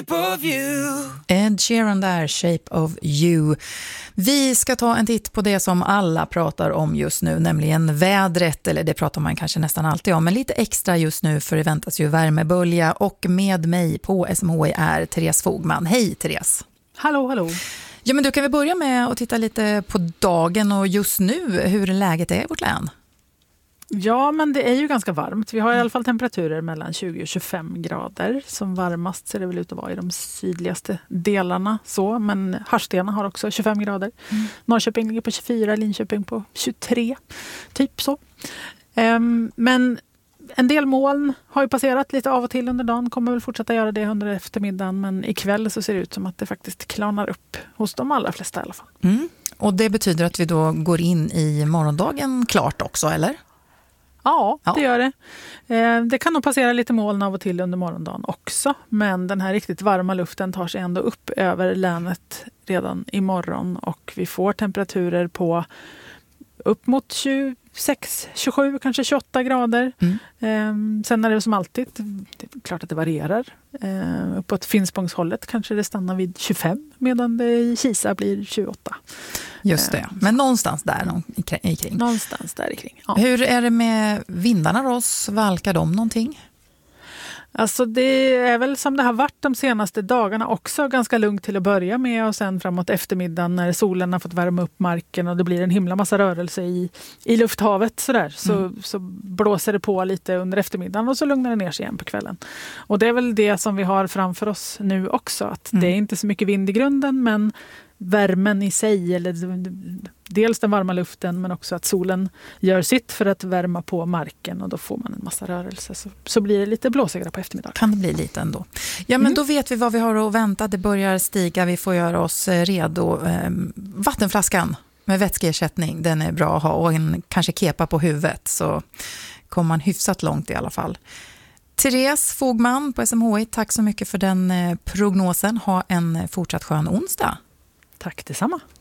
of you. Ed Sheeran där, Shape of You. Vi ska ta en titt på det som alla pratar om just nu, nämligen vädret, eller det pratar man kanske nästan alltid om, men lite extra just nu för det väntas ju värmebölja, och med mig på SMHI är Therese Fogman. Hej Therese! Hallå, hallå! Ja, men du, kan vi börja med att titta lite på dagen och just nu hur läget är i vårt län? Ja, men det är ju ganska varmt. Vi har i alla fall temperaturer mellan 20 och 25 grader. Som varmast ser det väl ut att vara i de sydligaste delarna. Så, men Harstena har också 25 grader. Norrköping ligger på 24, Linköping på 23. Typ så. Men en del moln har ju passerat lite av och till under dagen. Kommer väl fortsätta göra det under eftermiddagen. Men ikväll så ser det ut som att det faktiskt klarnar upp hos de allra flesta i alla fall. Och det betyder att vi då går in i morgondagen klart också, eller? Ja, det gör det. Det kan nog passera lite moln av och till under morgondagen också. Men den här riktigt varma luften tar sig ändå upp över länet redan imorgon. Och vi får temperaturer på upp mot 26, 27, kanske 28 grader. Sen är det som alltid, det är klart att det varierar. Uppåt Finspångshållet kanske det stannar vid 25 medan det i Kisa blir 28. Just det, men någonstans där ikring. Någonstans där ikring, ja. Hur är det med vindarna då? Svalkar de någonting? Alltså det är väl som det har varit de senaste dagarna också, ganska lugnt till att börja med, och sen framåt eftermiddagen när solen har fått värma upp marken och det blir en himla massa rörelse i lufthavet så blåser det på lite under eftermiddagen och så lugnar det ner sig igen på kvällen. Och det är väl det som vi har framför oss nu också, att det är inte så mycket vind i grunden, men värmen i sig, eller dels den varma luften men också att solen gör sitt för att värma på marken, och då får man en massa rörelse, så blir det lite blåsigare på eftermiddagen. Kan det bli lite ändå. Ja, men då vet vi vad vi har att vänta. Det börjar stiga, vi får göra oss redo. Vattenflaskan med vätskeersättning, den är bra att ha, och en kanske kepa på huvudet, så kommer man hyfsat långt i alla fall. Therese Fogman på SMHI, tack så mycket för den prognosen. Ha en fortsatt skön onsdag. Tack detsamma.